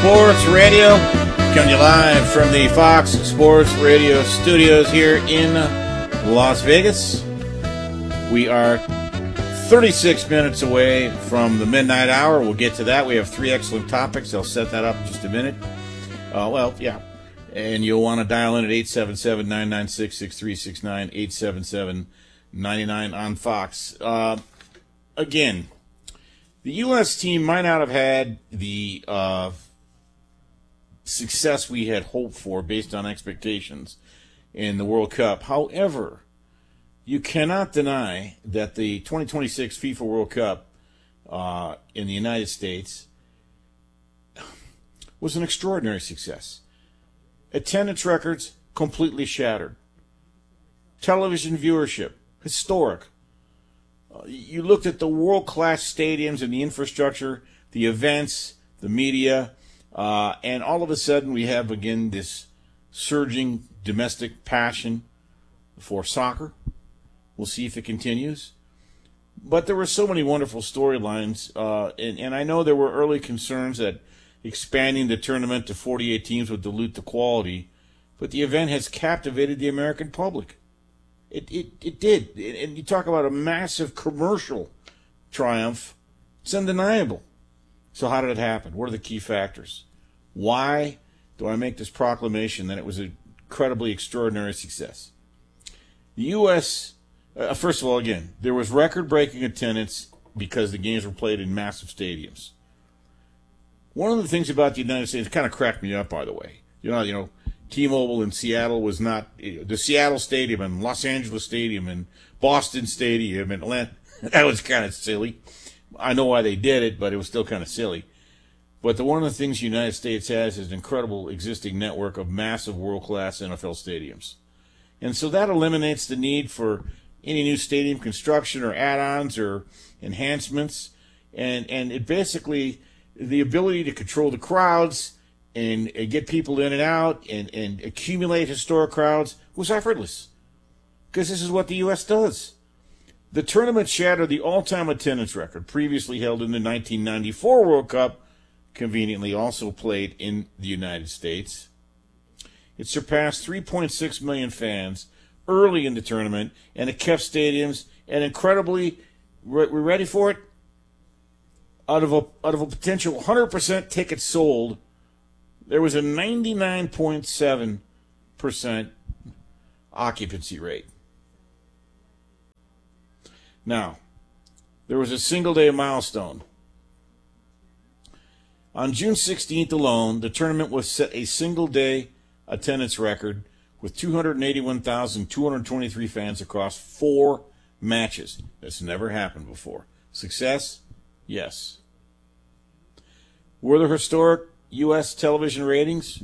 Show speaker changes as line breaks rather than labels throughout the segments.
Sports Radio, coming to you live from the Fox Sports Radio studios here in Las Vegas. We are 36 minutes away from the midnight hour. We'll get to that. We have three excellent topics. I'll set that up in just a minute. And you'll want to dial in at 877-996-6369, 877-99 on Fox. Again, the U.S. team might not have had the success we had hoped for based on expectations in the World Cup. However, you cannot deny that the 2026 FIFA World Cup in the United States was an extraordinary success. Attendance records completely shattered. Television viewership, historic. You looked at the world-class stadiums and the infrastructure, the events, the media, and all of a sudden we have, again, this surging domestic passion for soccer. We'll see if it continues. But there were so many wonderful storylines, and I know there were early concerns that expanding the tournament to 48 teams would dilute the quality, but the event has captivated the American public. It did. And you talk about a massive commercial triumph. It's undeniable. So how did it happen? What are the key factors? Why do I make this proclamation that it was an incredibly extraordinary success? The U.S., first of all, again, there was record-breaking attendance because the games were played in massive stadiums. One of the things about the United States kind of cracked me up, by the way. T-Mobile in Seattle was not the Seattle Stadium and Los Angeles Stadium and Boston Stadium and Atlanta. That was kind of silly. I know why they did it, but it was still kind of silly. But one of the things the United States has is an incredible existing network of massive world-class NFL stadiums. And so that eliminates the need for any new stadium construction or add-ons or enhancements. And it basically, the ability to control the crowds and get people in and out and accumulate historic crowds was effortless. Because this is what the U.S. does. The tournament shattered the all-time attendance record previously held in the 1994 World Cup, conveniently also played in the United States. It surpassed 3.6 million fans early in the tournament, and it kept stadiums, and incredibly, we're ready for it? Out of a potential 100% tickets sold, there was a 99.7% occupancy rate. Now, there was a single-day milestone. On June 16th alone, the tournament was set a single-day attendance record with 281,223 fans across 4 matches. That's never happened before. Success? Yes. Were there historic U.S. television ratings?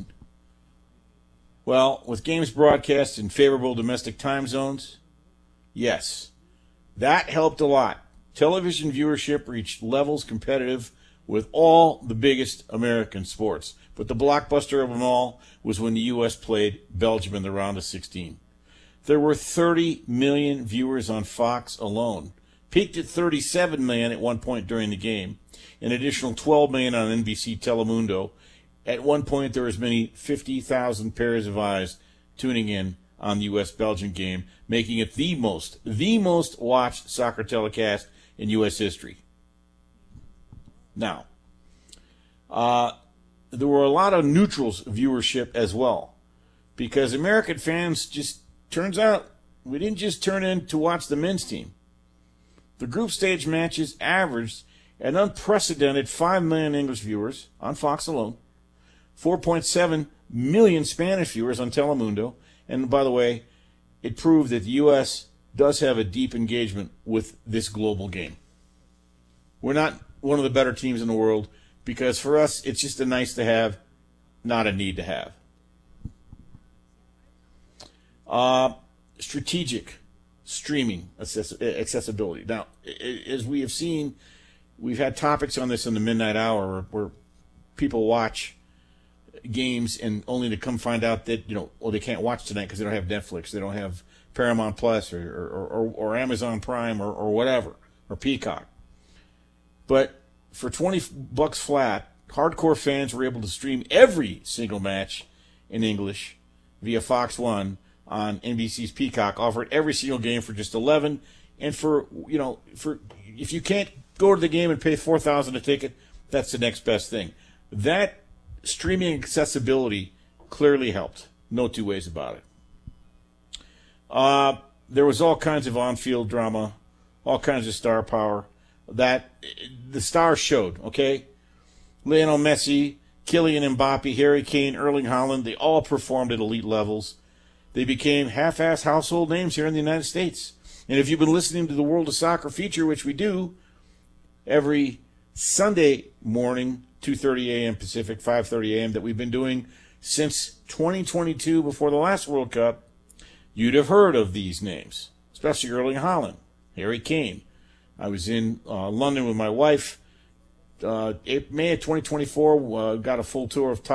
Well, with games broadcast in favorable domestic time zones? Yes. That helped a lot. Television viewership reached levels competitive with all the biggest American sports. But the blockbuster of them all was when the U.S. played Belgium in the round of 16. There were 30 million viewers on Fox alone. Peaked at 37 million at one point during the game. An additional 12 million on NBC Telemundo. At one point, there were as many 50,000 pairs of eyes tuning in on the U.S.-Belgium game, making it the most watched soccer telecast in U.S. history. Now, there were a lot of neutrals viewership as well, because American fans turns out, we didn't just turn in to watch the men's team. The group stage matches averaged an unprecedented 5 million English viewers on Fox alone, 4.7 million Spanish viewers on Telemundo, and by the way, it proved that the U.S. does have a deep engagement with this global game. We're not one of the better teams in the world because for us, it's just a nice to have, not a need to have. Strategic streaming accessibility. Now, as we have seen, we've had topics on this in the midnight hour where people watch games and only to come find out that, they can't watch tonight because they don't have Netflix, they don't have Paramount Plus or Amazon Prime or whatever, or Peacock. But for $20 flat, hardcore fans were able to stream every single match in English via Fox One on NBC's Peacock, offered every single game for just $11. And for if you can't go to the game and pay $4,000 a ticket, that's the next best thing. That streaming accessibility clearly helped. No two ways about it. There was all kinds of on-field drama, all kinds of star power. That the stars showed, okay? Lionel Messi, Kylian Mbappe, Harry Kane, Erling Haaland, they all performed at elite levels. They became half-ass household names here in the United States. And if you've been listening to the World of Soccer feature, which we do every Sunday morning, 2:30 a.m. Pacific, 5:30 a.m., that we've been doing since 2022 before the last World Cup, you'd have heard of these names, especially Erling Haaland, Harry Kane. I was in London with my wife. May of 2024, got a full tour of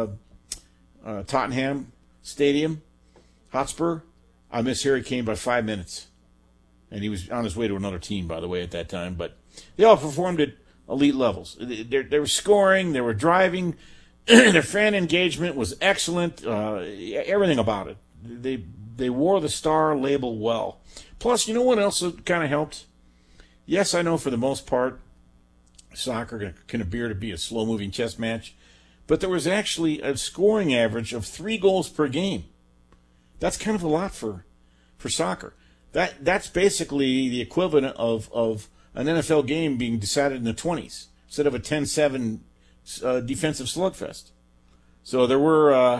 Tottenham Stadium, Hotspur. I missed Harry Kane by 5 minutes. And he was on his way to another team, by the way, at that time. But they all performed at elite levels. They were scoring, they were driving. Their fan engagement was excellent. Everything about it. They wore the star label well. Plus, you know what else kind of helped? Yes, I know for the most part, soccer can appear to be a slow-moving chess match, but there was actually a scoring average of 3 goals per game. That's kind of a lot for soccer. That's basically the equivalent of an NFL game being decided in the 20s instead of a 10-7 defensive slugfest. So there were,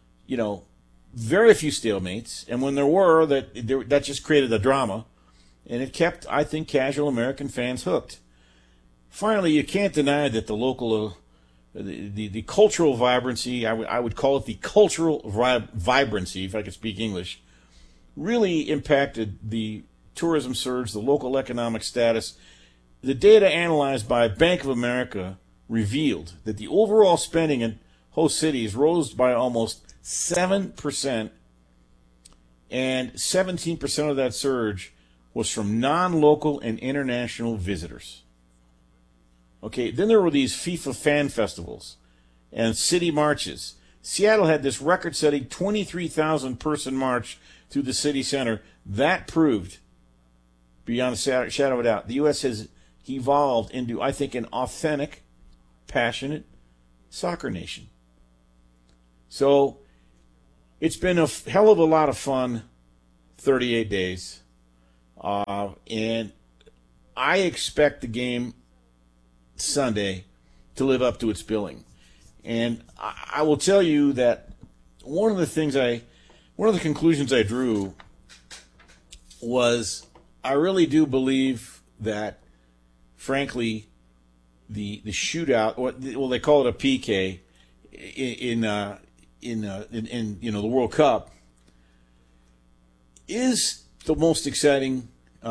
very few stalemates, and when there were, that just created a drama, and it kept, I think, casual American fans hooked. Finally, you can't deny that the local, the cultural vibrancy, I would call it the cultural vibrancy, if I could speak English, really impacted the tourism surge, the local economic status. The data analyzed by Bank of America revealed that the overall spending in host cities rose by almost 7%, and 17% of that surge was from non-local and international visitors. Okay, then there were these FIFA fan festivals and city marches. Seattle had this record-setting 23,000 person march through the city center. That proved, beyond a shadow of a doubt, the U.S. has evolved into, I think, an authentic, passionate soccer nation. So it's been a hell of a lot of fun, 38 days. And I expect the game Sunday to live up to its billing. And I will tell you that one of the conclusions I drew was I really do believe that, frankly, the shootout, well, they call it a PK in the World Cup, is the most exciting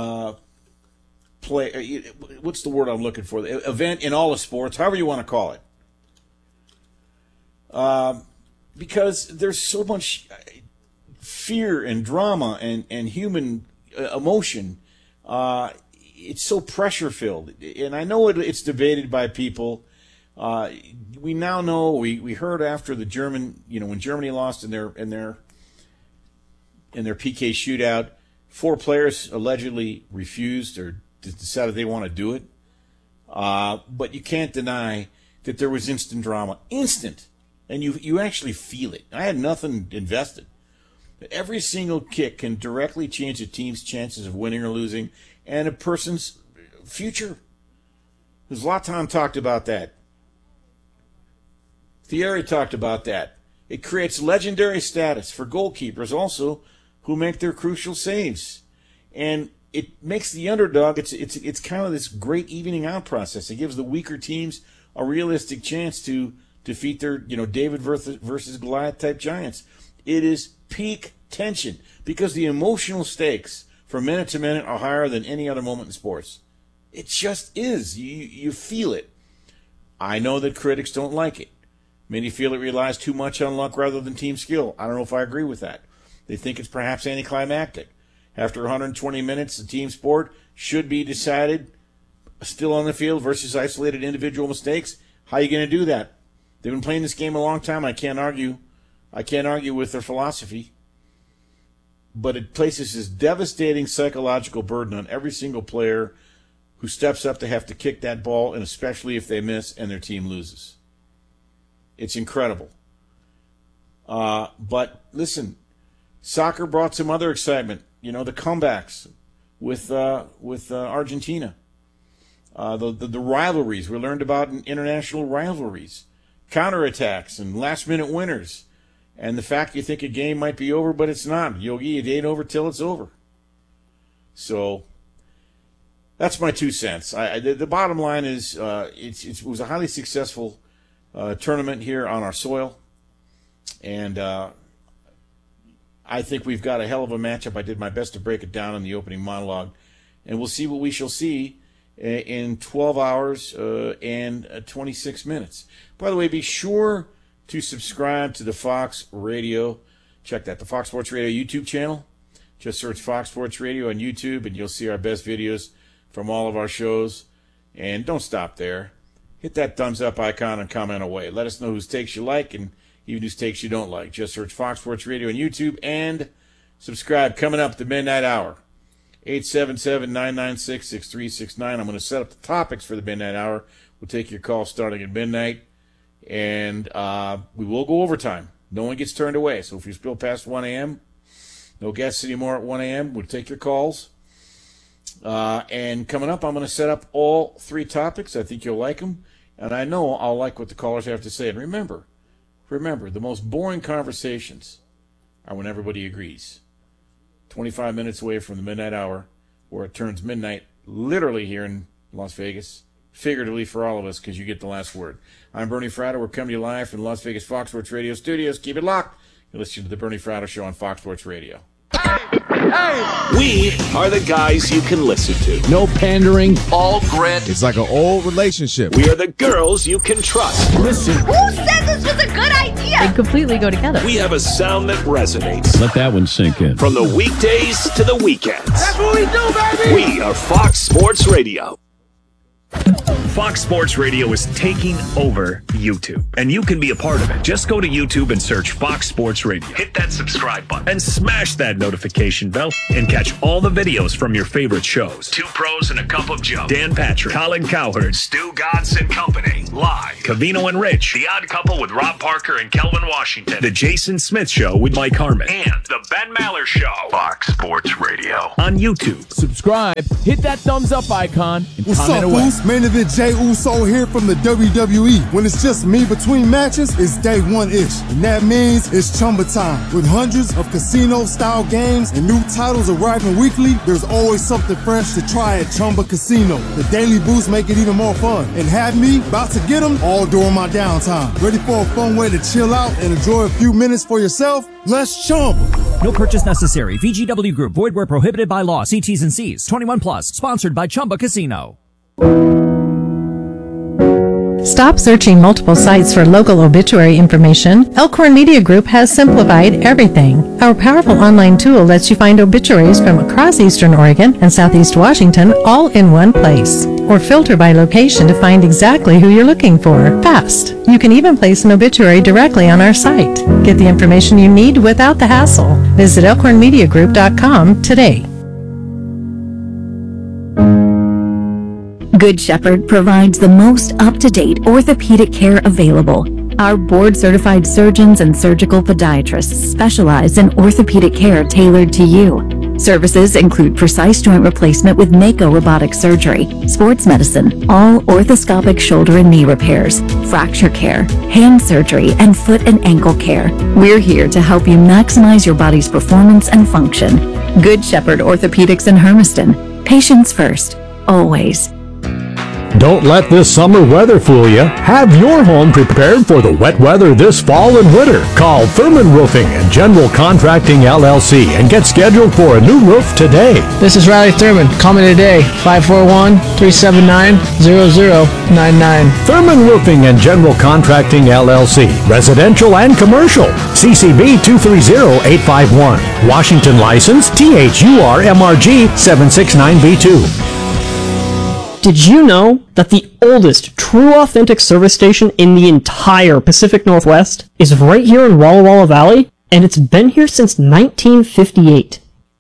play. What's the word I'm looking for? The event in all of sports, however you want to call it. Because there's so much fear and drama and human emotion. It's so pressure filled, and I know it's debated by people. We now know. We heard after the German, when Germany lost in their PK shootout, 4 players allegedly refused or decided they want to do it. But you can't deny that there was instant drama, and you actually feel it. I had nothing invested. Every single kick can directly change a team's chances of winning or losing, and a person's future. Zlatan talked about that. Thierry talked about that. It creates legendary status for goalkeepers also who make their crucial saves. And it makes the underdog, it's kind of this great evening out process. It gives the weaker teams a realistic chance to defeat their, David versus Goliath type giants. It is peak tension because the emotional stakes from minute to minute are higher than any other moment in sports. It just is. You feel it. I know that critics don't like it. Many feel it relies too much on luck rather than team skill. I don't know if I agree with that. They think it's perhaps anticlimactic. After 120 minutes, the team sport should be decided still on the field versus isolated individual mistakes. How are you going to do that? They've been playing this game a long time. I can't argue with their philosophy. But it places this devastating psychological burden on every single player who steps up to have to kick that ball, and especially if they miss and their team loses. It's incredible. But listen, soccer brought some other excitement. The comebacks with Argentina. The rivalries. We learned about international rivalries, counterattacks, and last-minute winners. And the fact you think a game might be over, but it's not. Yogi, it ain't over till it's over. So that's my 2 cents. The bottom line is it was a highly successful tournament here on our soil. And I think we've got a hell of a matchup. I did my best to break it down in the opening monologue. And we'll see what we shall see in 12 hours and 26 minutes. By the way, be sure to subscribe to the Fox Radio. Check that, the Fox Sports Radio YouTube channel. Just search Fox Sports Radio on YouTube, and you'll see our best videos from all of our shows. And don't stop there. Hit that thumbs up icon and comment away. Let us know whose takes you like and even whose takes you don't like. Just search Fox Sports Radio on YouTube and subscribe. Coming up, the Midnight Hour. 877-996-6369. I'm going to set up the topics for the Midnight Hour. We'll take your call starting at midnight. And we will go overtime. No one gets turned away. So if you spill past 1 a.m., no guests anymore at 1 a.m. We'll take your calls. And coming up, I'm going to set up all 3 topics. I think you'll like them. And I know I'll like what the callers have to say. And remember, the most boring conversations are when everybody agrees. 25 minutes away from the Midnight Hour, where it turns midnight literally here in Las Vegas. Figuratively for all of us, because you get the last word. I'm Bernie Fratto. We're coming to you live from the Las Vegas Fox Sports Radio studios. Keep it locked. You're listening to the Bernie Fratto Show on Fox Sports Radio.
We are the guys you can listen to.
No pandering.
All grit.
It's like an old relationship.
We are the girls you can trust.
Listen.
Who said this was a good idea?
They completely go together.
We have a sound that resonates.
Let that one sink in.
From the weekdays to the weekends.
That's what we do, baby!
We are Fox Sports Radio.
Fox Sports Radio is taking over YouTube, and you can be a part of it. Just go to YouTube and search Fox Sports Radio. Hit that subscribe button and smash that notification bell and catch all the videos from your favorite shows. Two Pros and a Cup of Joe. Dan Patrick, Colin Cowherd, Stu Godson Company, live. Cavino and Rich, The Odd Couple with Rob Parker and Kelvin Washington. The Jason Smith Show with Mike Harmon. And The Ben Maller Show. Fox Sports Radio on YouTube.
Subscribe, hit that thumbs up icon, and
What's
comment
up,
away.
Boost? Main event Jey Uso here from the WWE. When it's just me between matches, it's day one-ish. And that means it's Chumba time. With hundreds of casino-style games and new titles arriving weekly, there's always something fresh to try at Chumba Casino. The daily boosts make it even more fun. And have me about to get them all during my downtime. Ready for a fun way to chill out and enjoy a few minutes for yourself? Let's Chumba.
No purchase necessary. VGW Group. Void where prohibited by law. See T's and C's. 21 plus. Sponsored by Chumba Casino.
Stop searching multiple sites for local obituary information. Elkhorn Media Group has simplified everything. Our powerful online tool lets you find obituaries from across Eastern Oregon and Southeast Washington all in one place. Or filter by location to find exactly who you're looking for. Fast. You can even place an obituary directly on our site. Get the information you need without the hassle. Visit elkhornmediagroup.com today.
Good Shepherd provides the most up-to-date orthopedic care available. Our board-certified surgeons and surgical podiatrists specialize in orthopedic care tailored to you. Services include precise joint replacement with Mako robotic surgery, sports medicine, all orthoscopic shoulder and knee repairs, fracture care, hand surgery, and foot and ankle care. We're here to help you maximize your body's performance and function. Good Shepherd Orthopedics in Hermiston. Patients first, always.
Don't let this summer weather fool you. Have your home prepared for the wet weather this fall and winter. Call Thurman Roofing and General Contracting LLC and get scheduled for a new roof today.
This is Riley Thurman. Call me today, 541-379-0099.
Thurman Roofing and General Contracting LLC. Residential and commercial. CCB 230851. Washington license THURMRG 769B2.
Did you know that the oldest true authentic service station in the entire Pacific Northwest is right here in Walla Walla Valley? And it's been here since 1958.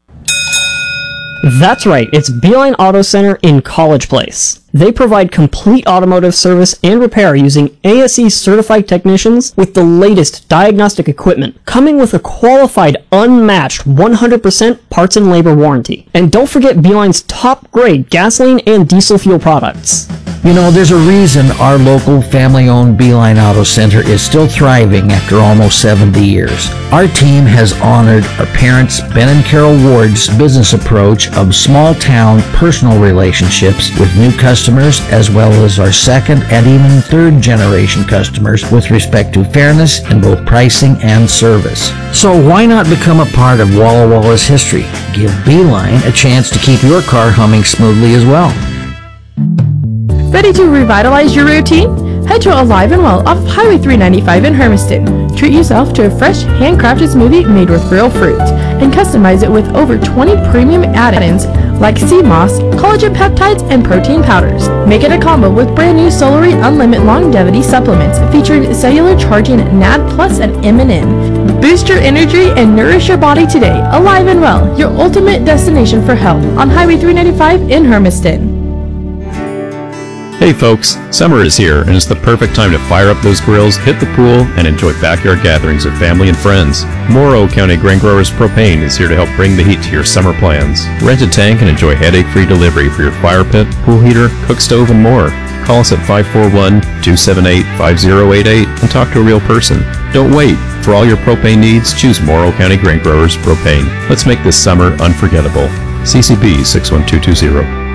That's right, it's Beeline Auto Center in College Place. They provide complete automotive service and repair using ASE certified technicians with the latest diagnostic equipment, coming with a qualified, unmatched 100% parts and labor warranty. And don't forget Beeline's top grade gasoline and diesel fuel products.
You know, there's a reason our local family-owned Beeline Auto Center is still thriving after almost 70 years. Our team has honored our parents, Ben and Carol Ward's business approach of small-town personal relationships with new customers, as well as our second and even third-generation customers with respect to fairness in both pricing and service. So why not become a part of Walla Walla's history? Give Beeline a chance to keep your car humming smoothly as well.
Ready to revitalize your routine? Head to Alive and Well off Highway 395 in Hermiston. Treat yourself to a fresh, handcrafted smoothie made with real fruit, and customize it with over 20 premium add-ins like sea moss, collagen peptides, and protein powders. Make it a combo with brand new Solary Unlimited Longevity supplements featuring cellular charging NAD Plus and MNN. Boost your energy and nourish your body today. Alive and Well, your ultimate destination for health on Highway 395 in Hermiston.
Hey folks, summer is here and it's the perfect time to fire up those grills, hit the pool, and enjoy backyard gatherings of family and friends. Morrow County Grain Growers Propane is here to help bring the heat to your summer plans. Rent a tank and enjoy headache-free delivery for your fire pit, pool heater, cook stove, and more. Call us at 541-278-5088 and talk to a real person. Don't wait. For all your propane needs, choose Morrow County Grain Growers Propane. Let's make this summer unforgettable. CCB 61220.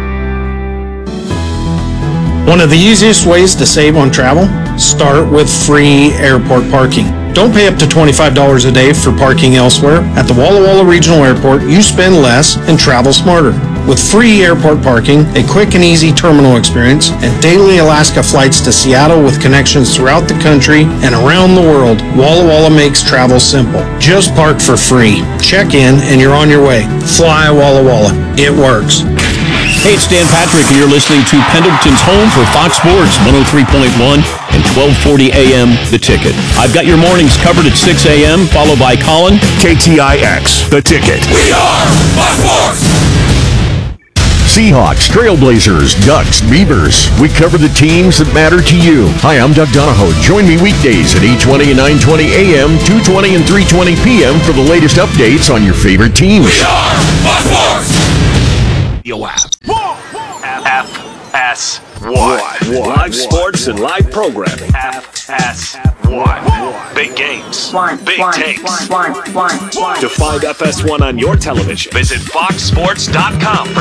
One of the easiest ways to save on travel? Start with free airport parking. Don't pay up to $25 a day for parking elsewhere. At the Walla Walla Regional Airport, you spend less and travel smarter. With free airport parking, a quick and easy terminal experience, and daily Alaska flights to Seattle with connections throughout the country and around the world, Walla Walla makes travel simple. Just park for free. Check in and you're on your way. Fly Walla Walla. It works.
Hey, it's Dan Patrick, and you're listening to Pendleton's home for Fox Sports 103.1 and 1240 AM, The Ticket. I've got your mornings covered at 6 a.m., followed by Colin.
KTIX, The Ticket.
We are Fox Sports!
Seahawks, Trailblazers, Ducks, Beavers. We cover the teams that matter to you. Hi, I'm Doug Donahoe. Join me weekdays at 8:20 and 9:20 a.m., 2:20 and 3:20 p.m. for the latest updates on your favorite teams.
We are Fox Sports!
FS1. Live sports and live programming. FS1. Big games. Big takes. To find FS1 on your television, visit foxsports.com.